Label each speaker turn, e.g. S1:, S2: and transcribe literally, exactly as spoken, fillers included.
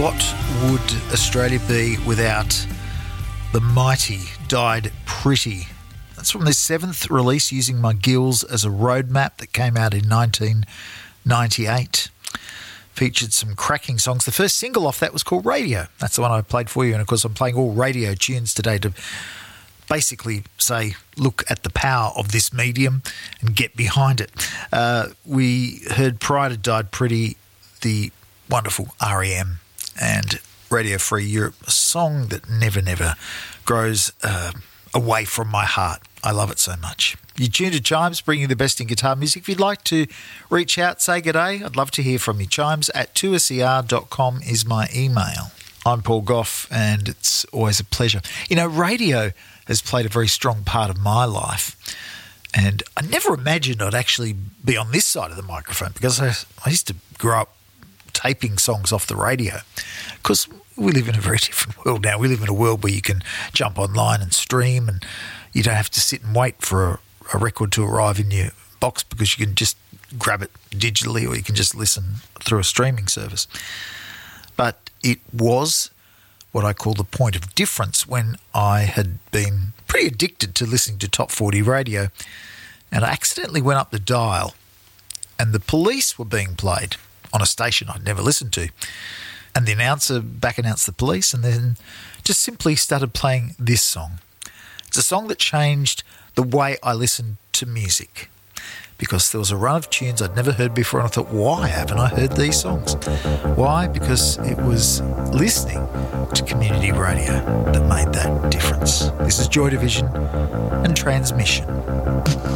S1: What would Australia be without the mighty Died Pretty? That's from their seventh release, Using My Gills as a Roadmap, that came out in nineteen ninety-eight. Featured some cracking songs. The first single off that was called Radio. That's the one I played for you. And, of course, I'm playing all radio tunes today to basically say, look at the power of this medium and get behind it. Uh, we heard prior to Died Pretty the wonderful R E M and Radio Free Europe, a song that never, never grows uh, away from my heart. I love it so much. You tuned to Chimes, bringing you the best in guitar music. If you'd like to reach out, say good day, I'd love to hear from you. Chimes at two s e r dot com is my email. I'm Paul Gough, and it's always a pleasure. You know, radio has played a very strong part of my life, and I never imagined I'd actually be on this side of the microphone, because I, I used to grow up taping songs off the radio, because we live in a very different world now. We live in a world where you can jump online and stream, and you don't have to sit and wait for a, a record to arrive in your box, because you can just grab it digitally, or you can just listen through a streaming service. But it was what I call the point of difference when I had been pretty addicted to listening to top forty radio, and I accidentally went up the dial, and the Police were being played on a station I'd never listened to. And the announcer back announced the Police, and then just simply started playing this song. It's a song that changed the way I listened to music, because there was a run of tunes I'd never heard before, and I thought, why haven't I heard these songs? Why? Because it was listening to community radio that made that difference. This is Joy Division and Transmission.